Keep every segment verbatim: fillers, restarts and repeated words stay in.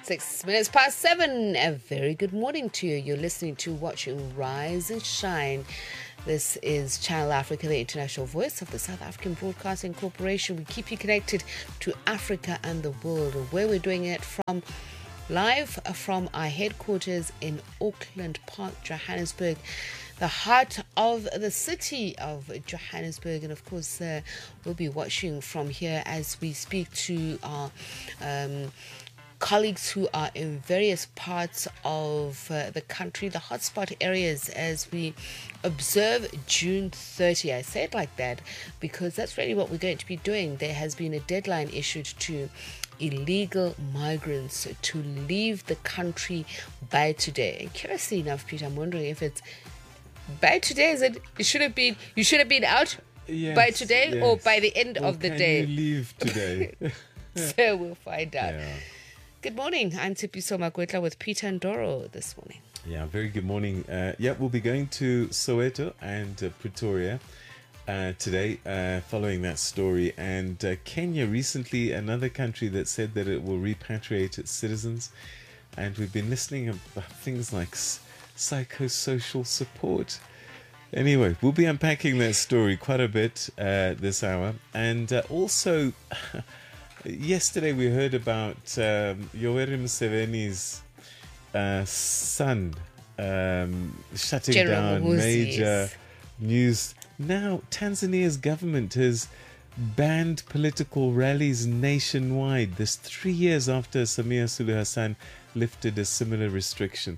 Six minutes past seven. A very good morning to you. You're listening to Watching Rise and Shine. This is Channel Africa, the international voice of the South African Broadcasting Corporation. We keep you connected to Africa and the world, where we're doing it from live from our headquarters in Auckland Park, Johannesburg, the heart of the city of Johannesburg. And of course, uh, we'll be watching from here as we speak to our um, colleagues who are in various parts of uh, the country, the hotspot areas, as we observe June thirtieth. I say it like that because that's really what we're going to be doing. There has been a deadline issued to illegal migrants to leave the country by today. And curiously enough, Peter, I'm wondering if it's by today. Is it? It should have been. You should have been out yes, by today, yes. or by the end or of the can day. You leave today. So we'll find out. Yeah. Good morning. I'm Tshepiso Makwetla with Peter Ndoro this morning. Yeah, very good morning. Uh, yeah, we'll be going to Soweto and uh, Pretoria uh, today, uh, following that story. And uh, Kenya recently, another country that said that it will repatriate its citizens. And we've been listening about things like psychosocial support. Anyway, we'll be unpacking that story quite a bit uh, this hour. And uh, also, yesterday we heard about um, Yoweri Museveni's uh, son um, shutting General down Muhoozi, major yes. news. Now, Tanzania's government has banned political rallies nationwide. This three years after Samia Suluhu Hassan lifted a similar restriction.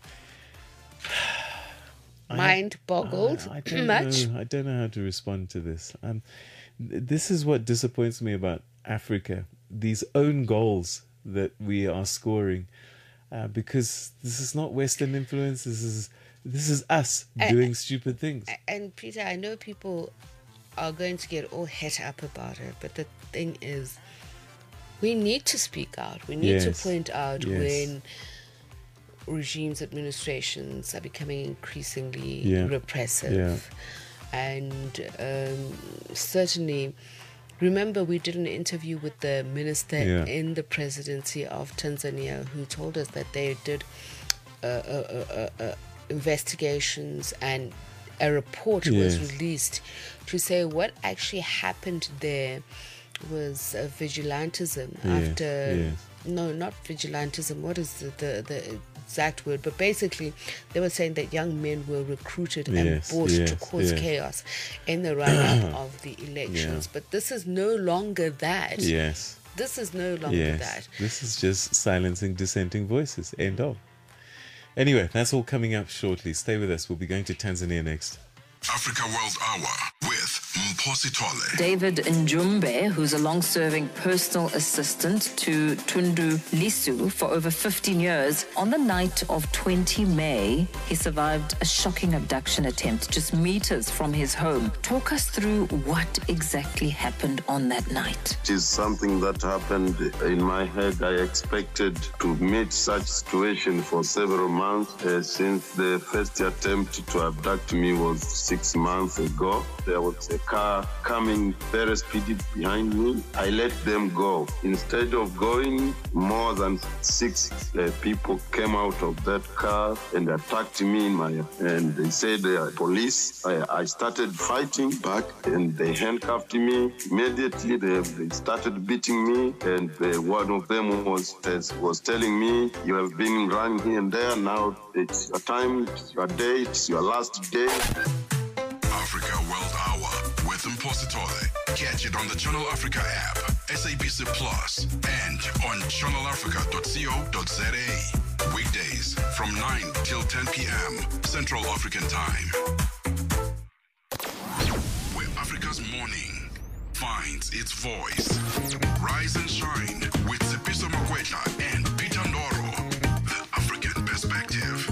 Mind boggled I, I don't much. Know, I don't know how to respond to this. Um, th- this is what disappoints me about Africa. These own goals that we are scoring, uh, because this is not Western influence. This is this is us and, doing stupid things. And Peter, I know people are going to get all het up about it, but the thing is, we need to speak out. We need yes. to point out yes. when regimes, administrations are becoming increasingly yeah. repressive. Yeah. And um, certainly, remember we did an interview with the minister yeah. in the presidency of Tanzania who told us that they did uh, uh, uh, uh, investigations, and a report yes. was released to say what actually happened there was uh, vigilantism yes. after yes. no not vigilantism what is the, the, the exact word, but basically they were saying that young men were recruited yes, and bought yes, to cause yes. chaos in the run-up of the elections. Yeah. But this is no longer that. Yes. This is no longer yes. that. This is just silencing dissenting voices. End of. Anyway, that's all coming up shortly. Stay with us. We'll be going to Tanzania next. Africa World Hour with Mposi Tole. David Njumbe, who's a long-serving personal assistant to Tundu Lissu for over fifteen years, on the night of the twentieth of May, he survived a shocking abduction attempt just meters from his home. Talk us through what exactly happened on that night. It is something that happened in my head. I expected to meet such situation for several months uh, since the first attempt to abduct me was six months ago. There was a car coming very speedy behind me. I let them go. Instead of going, more than six uh, people came out of that car and attacked me in my, and they said they are police. I, I started fighting back and they handcuffed me. Immediately they, they started beating me, and uh, one of them was, was telling me, you have been running here and there, now it's your time, it's your day, it's your last day. Africa World Hour with Mposi Tole. Catch it on the Channel Africa app, S A B C Plus, and on channel africa dot co dot za. Weekdays from nine till ten p.m. Central African Time. Where Africa's morning finds its voice. Rise and shine with Tshepiso Makwetla and Peter Ndoro. The African Perspective.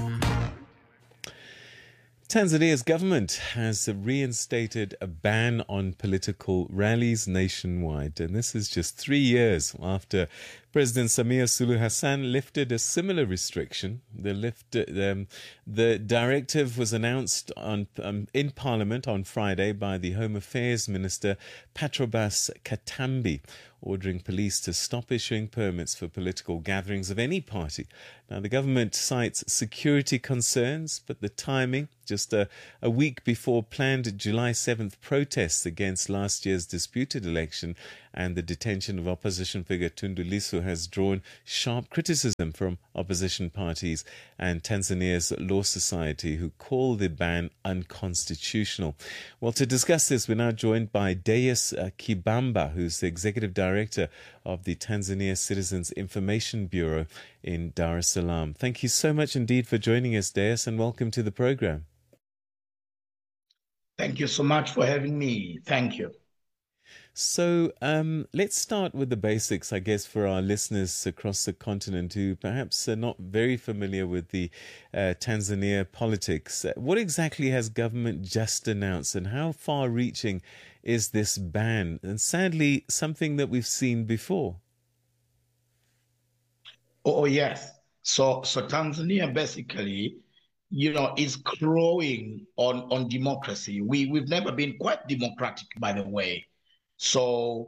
Tanzania's government has reinstated a ban on political rallies nationwide, and this is just three years after President Samia Suluhu Hassan lifted a similar restriction. The lift, um, the directive was announced on um, in Parliament on Friday by the Home Affairs Minister Patrobas Katambi. ordering police to stop issuing permits for political gatherings of any party. Now, the government cites security concerns, but the timing, just a, a week before planned July seventh protests against last year's disputed election and the detention of opposition figure Tundu Lissu, has drawn sharp criticism from opposition parties and Tanzania's Law Society, who call the ban unconstitutional. Well, to discuss this, we're now joined by Deus uh, Kibamba, who's the Executive Director of the Tanzania Citizens Information Bureau in Dar es Salaam. Thank you so much indeed for joining us, Deus, and welcome to the program. Thank you so much for having me. Thank you. So um, let's start with the basics, I guess, for our listeners across the continent who perhaps are not very familiar with the uh, Tanzania politics. What exactly has government just announced, and how far-reaching is this ban? And sadly, something that we've seen before. Oh, yes. So, so Tanzania basically, you know, is growing on, on democracy. We, we've never been quite democratic, by the way. So,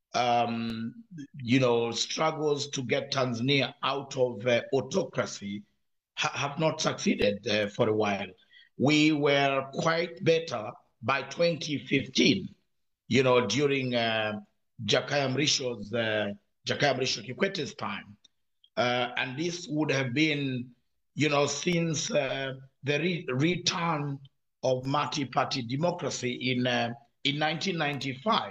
um, you know, struggles to get Tanzania out of uh, autocracy ha have not succeeded uh, for a while. We were quite better by twenty fifteen, you know, during uh, Jakaya Mrisho's, uh, Jakaya Mrisho Kikwete's time. Uh, and this would have been, you know, since uh, the re return of multi-party democracy in, uh, in nineteen ninety-five.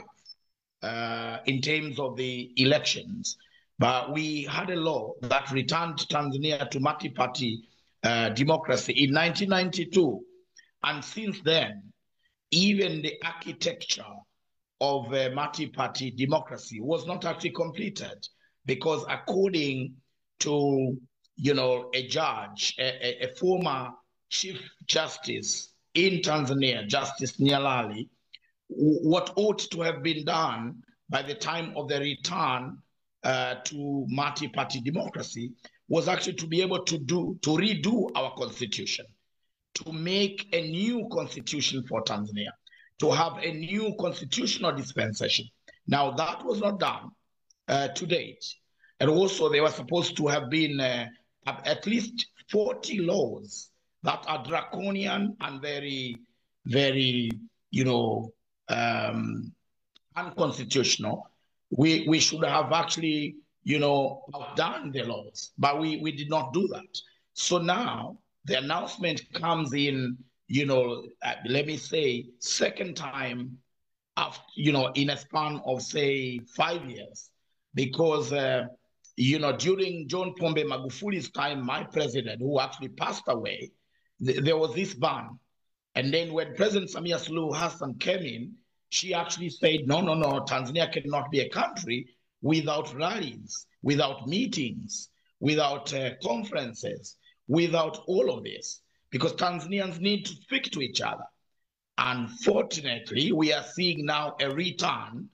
Uh, in terms of the elections, but we had a law that returned Tanzania to multi-party uh, democracy in nineteen ninety-two. And since then, even the architecture of uh, multi-party democracy was not actually completed, because according to, you know, a judge, a, a, a former Chief Justice in Tanzania, Justice Nyalali, what ought to have been done by the time of the return uh, to multi-party democracy was actually to be able to do, to redo our constitution, to make a new constitution for Tanzania, to have a new constitutional dispensation. Now, that was not done uh, to date. And also, there were supposed to have been uh, at least forty laws that are draconian and very, very, you know, um, unconstitutional. We, we should have actually, you know, outdone the laws, but we, we did not do that. So now the announcement comes in, you know, uh, let me say, second time, after, you know, in a span of, say, five years, because, uh, you know, during John Pombe Magufuli's time, my president, who actually passed away, th there was this ban. And then when President Samia Suluhu Hassan came in, she actually said, no, no, no, Tanzania cannot be a country without rallies, without meetings, without uh, conferences, without all of this, because Tanzanians need to speak to each other. Unfortunately, we are seeing now a return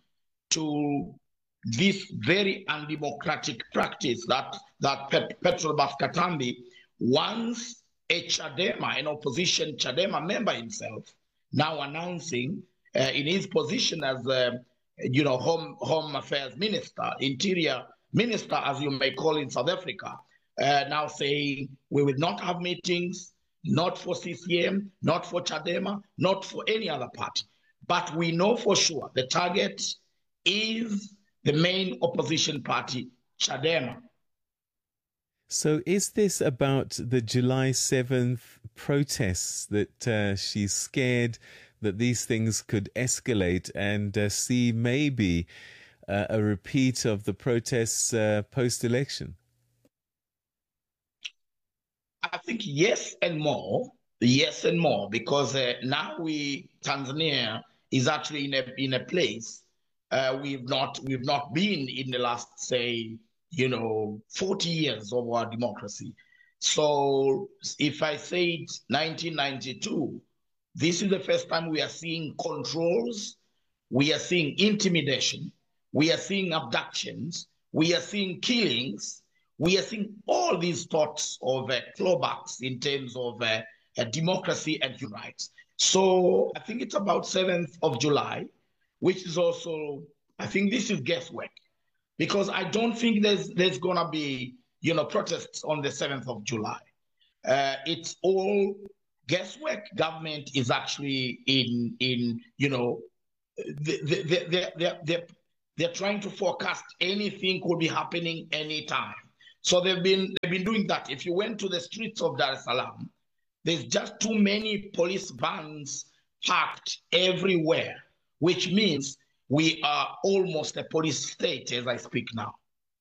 to this very undemocratic practice that, that Pet Petrobras Katambi, once a Chadema, an opposition Chadema member himself, now announcing uh, in his position as, uh, you know, Home, Home Affairs Minister, Interior Minister, as you may call in South Africa, uh, now saying we will not have meetings, not for C C M, not for Chadema, not for any other party. But we know for sure the target is the main opposition party, Chadema. So is this about the July seventh protests that uh, she's scared that these things could escalate and uh, see maybe uh, a repeat of the protests uh, post-election? I think yes and more, yes and more, because uh, now we, Tanzania is actually in a, in a place uh, we've not, we've not been in the last, say, you know, forty years of our democracy. So if I say nineteen ninety-two, this is the first time we are seeing controls, we are seeing intimidation, we are seeing abductions, we are seeing killings, we are seeing all these thoughts of uh, clawbacks in terms of uh, uh, democracy and human rights. So I think it's about seventh of July, which is also, I think this is guesswork. because I don't think there's there's gonna be, you know, protests on the seventh of July. Uh, it's all guesswork. Government is actually in in you know, they they they they they they're trying to forecast anything could be happening anytime. So they've been they've been doing that. If you went to the streets of Dar es Salaam, there's just too many police vans parked everywhere, which means we are almost a police state as I speak now.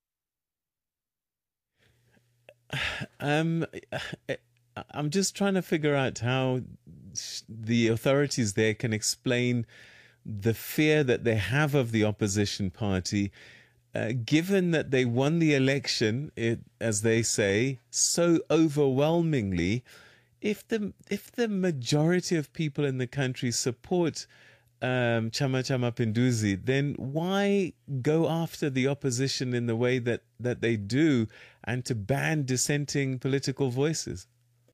Um, I'm just trying to figure out how the authorities there can explain the fear that they have of the opposition party, uh, given that they won the election, it, as they say, so overwhelmingly. If the if the majority of people in the country support um, Chama cha Mapinduzi, then why go after the opposition in the way that, that they do and to ban dissenting political voices?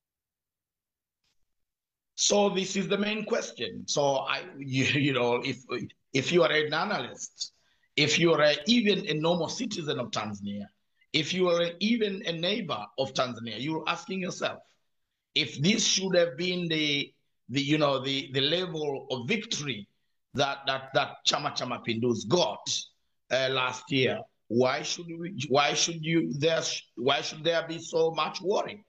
So this is the main question. So I, you, you know, if if you are an analyst, if you are a, even a normal citizen of Tanzania, if you are a, even a neighbor of Tanzania, you're asking yourself, if this should have been the the you know the the level of victory that that that Chama cha Mapinduzi got uh, last year, why should we? Why should you there? Why should there be so much worry?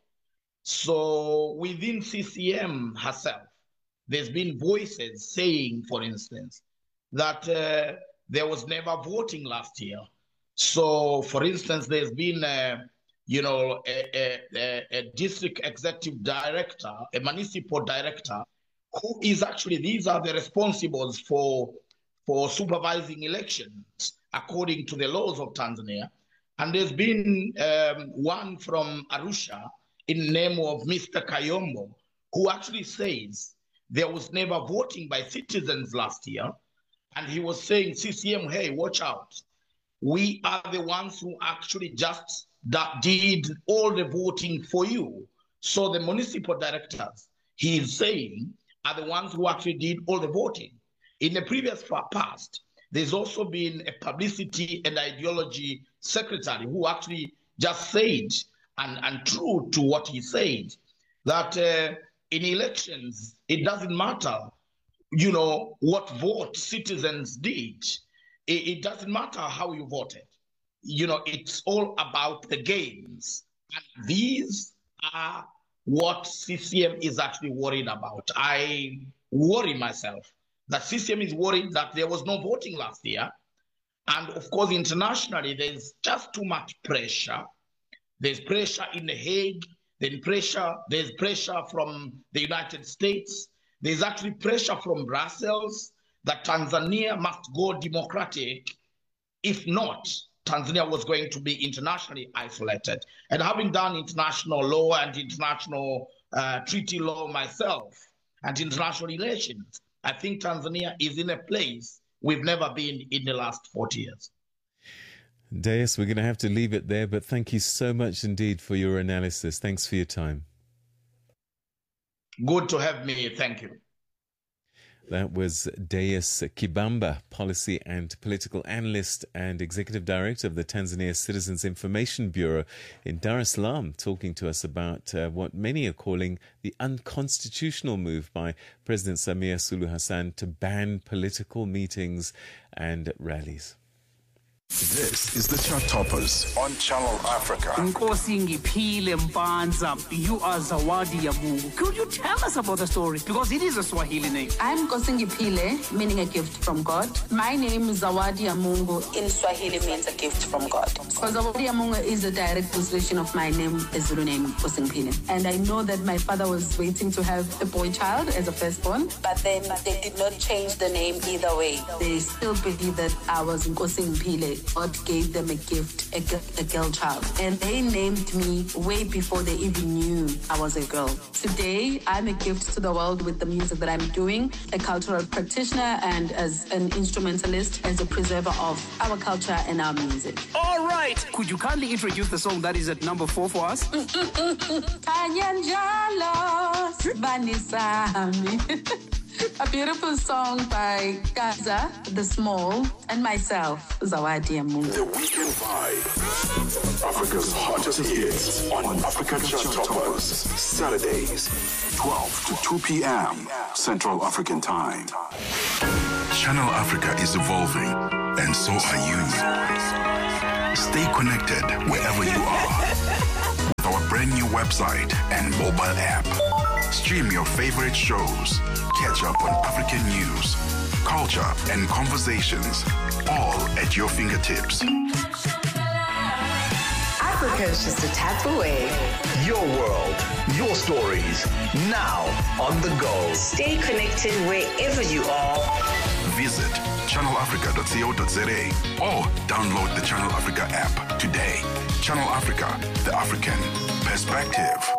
So within C C M herself, there's been voices saying, for instance, that uh, there was never voting last year. So, for instance, there's been, uh, you know, a, a, a district executive director, a municipal director, who is actually, these are the responsibles for, for supervising elections according to the laws of Tanzania. And there's been um, one from Arusha, in the name of Mister Kayombo, who actually says there was never voting by citizens last year. And he was saying, C C M, hey, watch out. We are the ones who actually just that did all the voting for you. So the municipal directors, he is saying, are the ones who actually did all the voting. In the previous past, there's also been a publicity and ideology secretary who actually just said, And, and true to what he said, that uh, in elections, it doesn't matter, you know, what vote citizens did. It, it doesn't matter how you voted. You know, it's all about the gains. And these are what C C M is actually worried about. I worry myself that C C M is worried that there was no voting last year. And of course, internationally, there's just too much pressure. There's pressure in The Hague, there's pressure, there's pressure from the United States. There's actually pressure from Brussels that Tanzania must go democratic. If not, Tanzania was going to be internationally isolated. And having done international law and international uh, treaty law myself and international relations, I think Tanzania is in a place we've never been in the last forty years. Deus, we're going to have to leave it there, but thank you so much indeed for your analysis. Thanks for your time. Good to have me. Thank you. That was Deus Kibamba, policy and political analyst and executive director of the Tanzania Citizens Information Bureau in Dar es Salaam, talking to us about uh, what many are calling the unconstitutional move by President Samia Suluhu Hassan to ban political meetings and rallies. This is the Chart Toppers on Channel Africa. Nkosi Ngiphile Mpanza, you are Zawadi Yamungu. Could you tell us about the story? Because it is a Swahili name. I'm Nkosi Ngiphile, meaning a gift from God. My name is Zawadi Yamungu. In Swahili means a gift from God. Because Zawadi Yamungu is a direct translation of my name, a Zulu name, Nkosi Ngiphile. And I know that my father was waiting to have a boy child as a firstborn. But then they did not change the name either way. They still believe that I was Nkosi Ngiphile. God gave them a gift, a, a girl child. And they named me way before they even knew I was a girl. Today, I'm a gift to the world with the music that I'm doing, a cultural practitioner and as an instrumentalist, as a preserver of our culture and our music. All right. Could you kindly introduce the song that is at number four for us? A beautiful song by Gaza, The Small, and myself, Zawadi Amungu. The Weekend Vibe. Africa's hottest hits on Africa Chart Toppers. Saturdays, twelve to two p.m. Central African Time. Channel Africa is evolving, and so are you. Stay connected wherever you are. With our brand new website and mobile app. Stream your favorite shows. Catch up on African news, culture, and conversations, all at your fingertips. Africa is just a tap away. Your world, your stories, now on the go. Stay connected wherever you are. Visit channel africa dot co dot za or download the Channel Africa app today. Channel Africa, the African perspective.